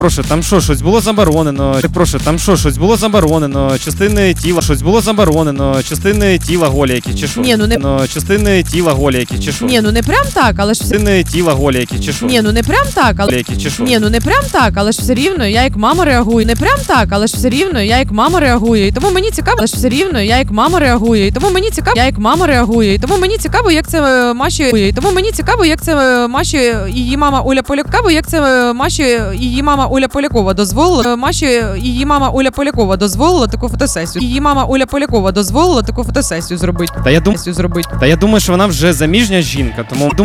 Прошу, там що, щось було заборонено? Прошу, там що, щось було заборонено? Частини тіла, щось було заборонено? Частини тіла голі які чи що? Ні, ну не частини тіла голі які чи що? ні, ну не прям так, але ж все. Частини тіла голі які чи що? Ні, ну не прям так, але Які чи що? ні, ну не прям так, але ж все рівно я як мама реагую. Не прям так, але ж все рівно я як мама реагую. І тому мені цікаво, але ж все рівно я як мама реагую. І тому мені цікаво, я як мама реагує. І тому мені цікаво, як це Маші. І тому мені цікаво, як це Маші її мама Оля Полякова, як це Маші її мама Оля Полякова дозволила. Маші її мама Оля Полякова дозволила таку фотосесію. Її мама Оля Полякова дозволила таку фотосесію зробити. Та я думаю, що вона вже заміжня жінка,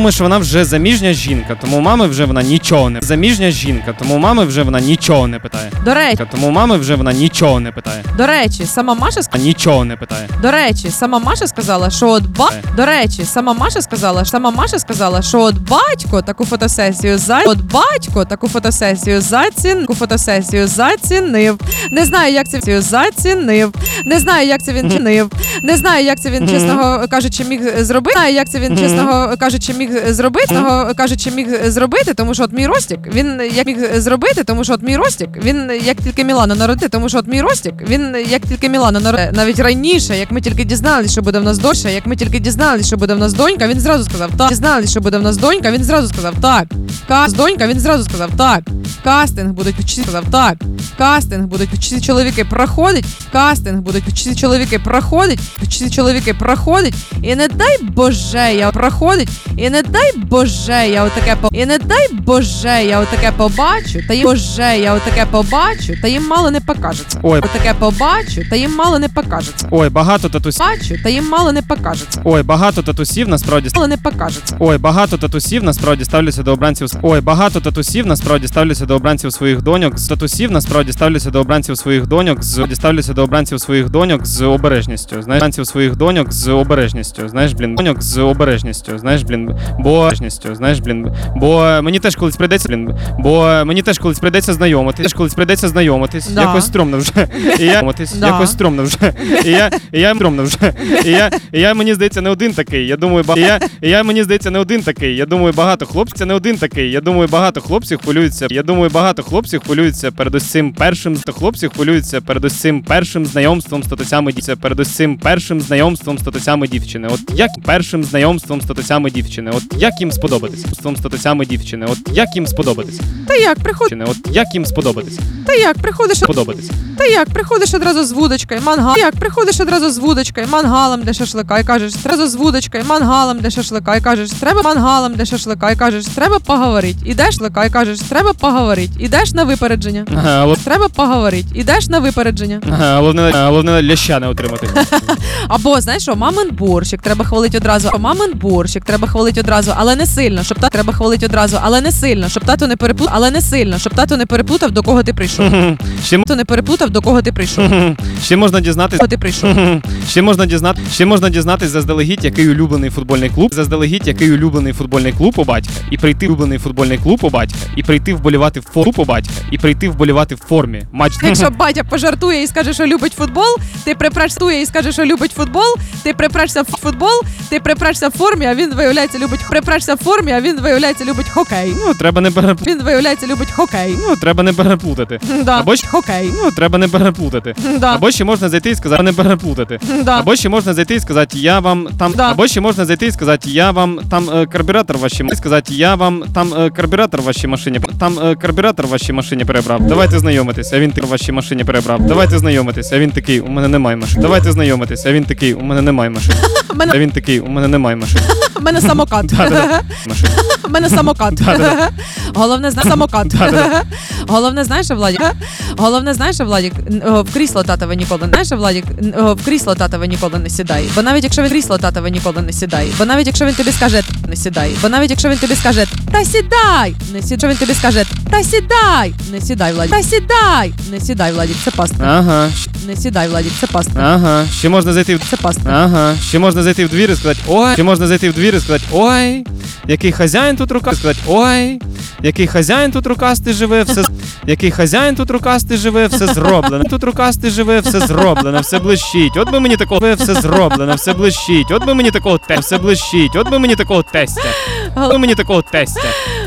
тому мами вже вона нічого не заміжня жінка, тому мами вже вона нічого не питає. До речі, Тому мами вже вона нічого не питає. до речі, сама Маша Нічого не питає. До речі, сама Маша сказала, що До речі, сама Маша сказала, що от батько таку фотосесію зацінив. Не знаю, як це зацінив. Не знаю, як це він чинив. Не знаю, як це він, чесно кажучи, міг зробити. Міг зробити, тому що от мій Ростік, він як міг зробити, тому що от мій Ростік, він як тільки Мілана народити, тому що от мій Ростік, він як тільки Мілана народити. Навіть раніше, як ми тільки дізналися, що буде в нас донька, він зразу сказав так. Кастинг будуть всі чоловіки проходить, і не дай Боже, я отаке побачу, та їм мало не покажеться. Ой, багато татусів насправді ставляться до обранців. Своїх доньок. Ставляться до обранців своїх доньок з обережністю. Бо мені теж колись прийдеться знайомитись. Да. Якось стрьомно вже. І я мені здається не один такий. Я думаю, багато хлопців хвилюються перед ось цим першим знайомством з татусями дівчини. От як їм сподобатись? Та як приходиш одразу з вудочкою, мангалом для шашлика і кажеш, треба поговорити. Ідеш на випередження. Головне ляща не отримати. Або, знаєш що, мамин борщик треба хвалити одразу, але не сильно, щоб тато не переплутав, до кого ти прийшов. Ще можна дізнатись заздалегідь, який улюблений футбольний клуб у батька, і прийти вболівати в формі. Якщо батя пожартує і скаже, що любить футбол, ти припрешся в формі, а він виявляється любить хокей. Ну, треба не переплутати. Да. Треба не переплутати. Да. Або ще можна зайти і сказати не переплутати. Да. Або ще можна зайти і сказати, я вам там карбюратор в вашій машині перебрав. Давайте знайомитись. А він такий в вашій машині перебрав. Давайте знайомитись. А він такий, у мене немає машини. Давайте знайомитись. А він такий, у мене немає машини. А він такий, у мене немає машини. У мене самокат. У мене самокат. Головне, знаєш, Владик, в крісло татове ніколи не сідай. Бо навіть якщо він тобі скаже, не сідай. Та сідай, Владик, це пастка. Ага. Не сідай, Владик, це пастка. Ага. Ще можна зайти в двір і сказати, ой, який хазяїн тут рукастий живе, все зроблено, все блищить. От би мені такого тестя.